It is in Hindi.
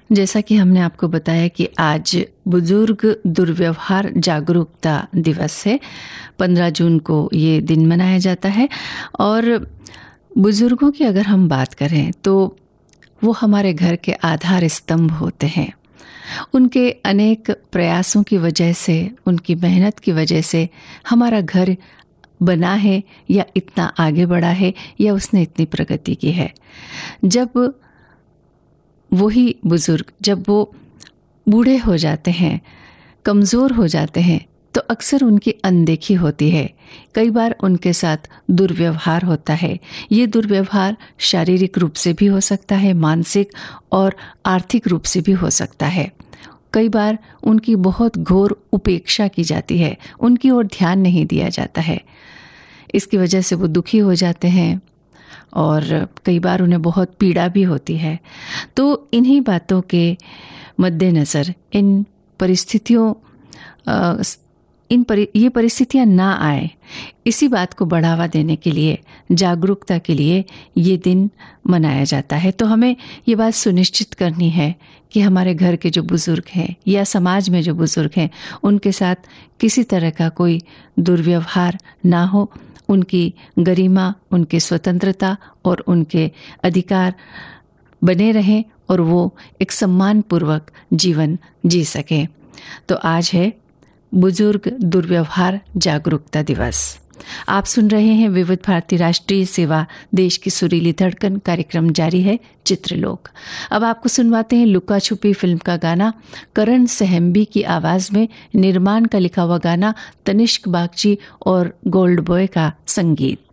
जैसा कि हमने आपको बताया कि आज बुजुर्ग दुर्व्यवहार जागरूकता दिवस है। 15 जून को ये दिन मनाया जाता है और बुजुर्गों की अगर हम बात करें तो वो हमारे घर के आधार स्तंभ होते हैं। उनके अनेक प्रयासों की वजह से, उनकी मेहनत की वजह से हमारा घर बना है या इतना आगे बढ़ा है या उसने इतनी प्रगति की है। जब वही बुजुर्ग जब वो बूढ़े हो जाते हैं, कमज़ोर हो जाते हैं, तो अक्सर उनकी अनदेखी होती है। कई बार उनके साथ दुर्व्यवहार होता है। ये दुर्व्यवहार शारीरिक रूप से भी हो सकता है, मानसिक और आर्थिक रूप से भी हो सकता है। कई बार उनकी बहुत घोर उपेक्षा की जाती है, उनकी ओर ध्यान नहीं दिया जाता है। इसकी वजह से वो दुखी हो जाते हैं और कई बार उन्हें बहुत पीड़ा भी होती है। तो इन्हीं बातों के मद्देनज़र इन परिस्थितियों ये परिस्थितियां ना आए, इसी बात को बढ़ावा देने के लिए, जागरूकता के लिए ये दिन मनाया जाता है। तो हमें ये बात सुनिश्चित करनी है कि हमारे घर के जो बुजुर्ग हैं या समाज में जो बुजुर्ग हैं, उनके साथ किसी तरह का कोई दुर्व्यवहार ना हो। उनकी गरिमा, उनकी स्वतंत्रता और उनके अधिकार बने रहें और वो एक सम्मानपूर्वक जीवन जी सकें। तो आज है बुजुर्ग दुर्व्यवहार जागरूकता दिवस। आप सुन रहे हैं विविध भारती राष्ट्रीय सेवा, देश की सुरीली धड़कन। कार्यक्रम जारी है चित्रलोक। अब आपको सुनवाते हैं लुका छुपी फिल्म का गाना, करण सहम्बी की आवाज में निर्माण का लिखा हुआ गाना, तनिष्क बागची और गोल्ड बॉय का संगीत।